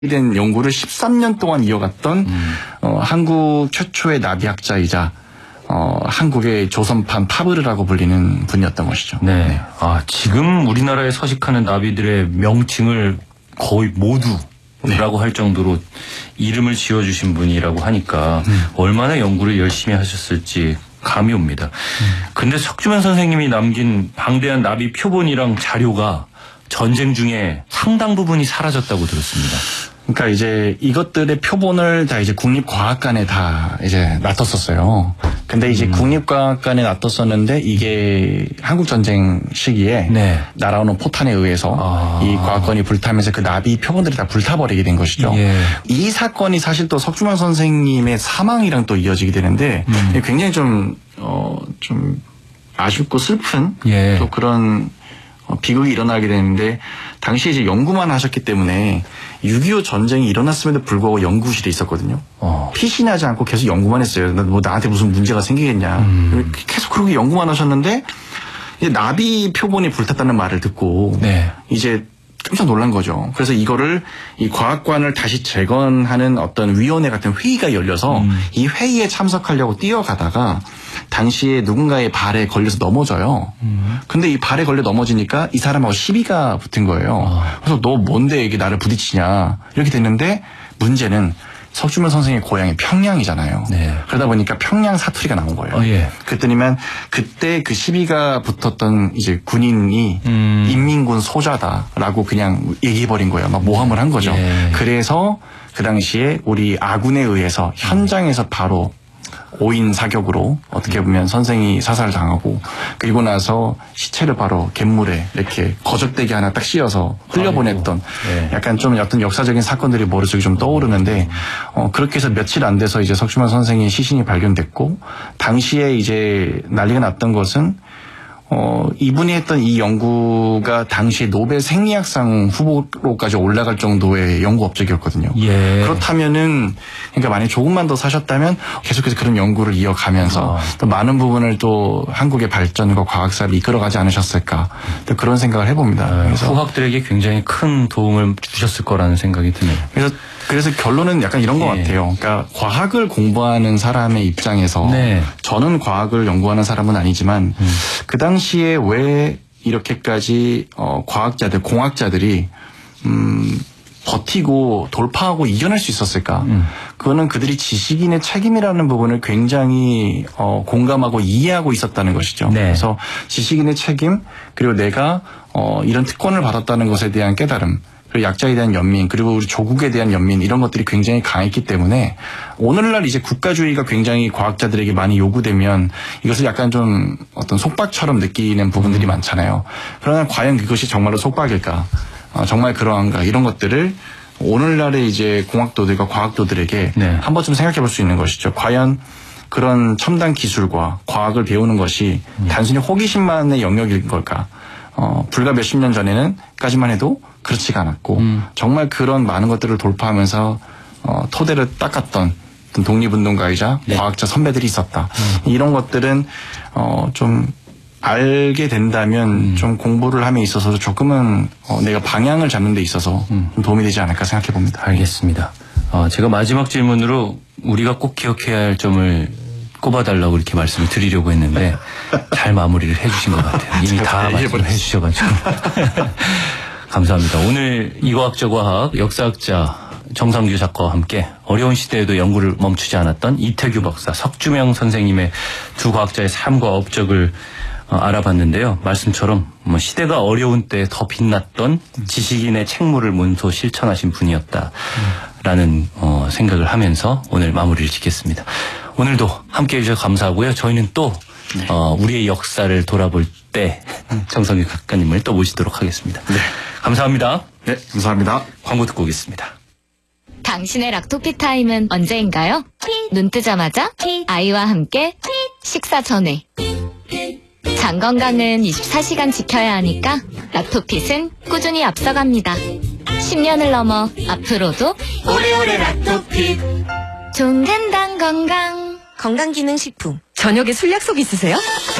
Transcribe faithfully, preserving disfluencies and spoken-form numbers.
된 연구를 십삼 년 동안 이어갔던 음. 어, 한국 최초의 나비학자이자 어, 한국의 조선판 파브르라고 불리는 분이었던 것이죠. 네. 네. 아, 지금 우리나라에 서식하는 나비들의 명칭을 거의 모두 네. 라고 할 정도로 이름을 지어주신 분이라고 하니까 음. 얼마나 연구를 열심히 하셨을지 감이 옵니다. 음. 근데 석주면 선생님이 남긴 방대한 나비 표본이랑 자료가 전쟁 중에 상당 부분이 사라졌다고 들었습니다. 그러니까 이제 이것들의 표본을 다 이제 국립과학관에 다 이제 놔뒀었어요. 근데 이제 음. 국립과학관에 놔뒀었는데 이게 한국전쟁 시기에 네. 날아오는 포탄에 의해서 아. 이 과학관이 불타면서 그 나비 표본들이 다 불타버리게 된 것이죠. 예. 이 사건이 사실 또 석주면 선생님의 사망이랑 또 이어지게 되는데 음. 굉장히 좀, 어, 좀 아쉽고 슬픈 예. 또 그런 비극이 일어나게 되는데 당시에 이제 연구만 하셨기 때문에 육이오 전쟁이 일어났음에도 불구하고 연구실에 있었거든요. 어. 피신하지 않고 계속 연구만 했어요. 뭐 나한테 무슨 문제가 생기겠냐. 음. 계속 그렇게 연구만 하셨는데 이제 나비 표본이 불탔다는 말을 듣고 네. 이제 깜짝 놀란 거죠. 그래서 이거를 이 과학관을 다시 재건하는 어떤 위원회 같은 회의가 열려서 음. 이 회의에 참석하려고 뛰어가다가 당시에 누군가의 발에 걸려서 넘어져요. 음. 근데 이 발에 걸려 넘어지니까 이 사람하고 시비가 붙은 거예요. 아. 그래서 너 뭔데 이게 나를 부딪히냐 이렇게 됐는데 문제는 석주면 선생님의 고향이 평양이잖아요. 네. 그러다 보니까 평양 사투리가 나온 거예요. 어, 예. 그랬더니만 그때 그 시비가 붙었던 이제 군인이 음. 인민군 소자다라고 그냥 얘기해버린 거예요. 막 모함을 한 거죠. 예. 그래서 그 당시에 우리 아군에 의해서 현장에서 바로 오인 사격으로 어떻게 보면 선생이 사살을 당하고 그리고 나서 시체를 바로 갯물에 이렇게 거적대기 하나 딱 씌워서 흘려보냈던 네. 약간 좀 어떤 역사적인 사건들이 머릿속에 좀 떠오르는데 어 그렇게 해서 며칠 안 돼서 이제 석주면 선생의 시신이 발견됐고 당시에 이제 난리가 났던 것은 어, 이분이 했던 이 연구가 당시에 노벨 생리학상 후보로까지 올라갈 정도의 연구 업적이었거든요. 예. 그렇다면은, 그러니까 만약 조금만 더 사셨다면 계속해서 그런 연구를 이어가면서 아. 또 많은 부분을 또 한국의 발전과 과학사를 이끌어가지 않으셨을까. 또 그런 생각을 해봅니다. 아, 그래서 후학들에게 굉장히 큰 도움을 주셨을 거라는 생각이 드네요. 그래서 그래서 결론은 약간 이런 것 예. 같아요. 그러니까 과학을 공부하는 사람의 입장에서 네. 저는 과학을 연구하는 사람은 아니지만 음. 그 당시에 왜 이렇게까지 어, 과학자들, 공학자들이 음, 버티고 돌파하고 이겨낼 수 있었을까? 음. 그거는 그들이 지식인의 책임이라는 부분을 굉장히 어, 공감하고 이해하고 있었다는 것이죠. 네. 그래서 지식인의 책임 그리고 내가 어, 이런 특권을 받았다는 것에 대한 깨달음 그리고 약자에 대한 연민, 그리고 우리 조국에 대한 연민 이런 것들이 굉장히 강했기 때문에 오늘날 이제 국가주의가 굉장히 과학자들에게 많이 요구되면 이것을 약간 좀 어떤 속박처럼 느끼는 부분들이 음. 많잖아요. 그러나 과연 그것이 정말로 속박일까? 어, 정말 그러한가? 이런 것들을 오늘날의 이제 공학도들과 과학도들에게 네. 한 번쯤 생각해 볼 수 있는 것이죠. 과연 그런 첨단 기술과 과학을 배우는 것이 음. 단순히 호기심만의 영역인 걸까? 어, 불과 몇십 년 전에는까지만 해도 그렇지가 않았고 음. 정말 그런 많은 것들을 돌파하면서 어, 토대를 닦았던 독립운동가이자 네. 과학자 선배들이 있었다. 음. 이런 것들은 어, 좀 알게 된다면 음. 좀 공부를 함에 있어서 조금은 어, 내가 방향을 잡는 데 있어서 음. 좀 도움이 되지 않을까 생각해 봅니다. 알겠습니다. 어, 제가 마지막 질문으로 우리가 꼭 기억해야 할 점을 꼽아달라고 이렇게 말씀을 드리려고 했는데 잘 마무리를 해주신 것 같아요. 이미 다 말씀을 해주셔가지고. 감사합니다. 오늘 이과학적 과학 역사학자 정상규 작가와 함께 어려운 시대에도 연구를 멈추지 않았던 이태규 박사, 석주면 선생님의 두 과학자의 삶과 업적을 어, 알아봤는데요. 말씀처럼 뭐 시대가 어려운 때 더 빛났던 지식인의 책무를 문소 실천하신 분이었다라는 어, 생각을 하면서 오늘 마무리를 짓겠습니다. 오늘도 함께해 주셔서 감사하고요. 저희는 또 네. 어, 우리의 역사를 돌아볼 때 정성규 작가님을 또 모시도록 하겠습니다. 네. 감사합니다. 네, 감사합니다. 광고 듣고 오겠습니다. 당신의 락토피 타임은 언제인가요? 눈 뜨자마자 아이와 함께 식사 전에 장 건강은 이십사 시간 지켜야 하니까 락토핏은 꾸준히 앞서갑니다. 십 년을 넘어 앞으로도 오래오래 락토핏 좋은 건강 건강 건강기능식품 저녁에 술 약속 있으세요?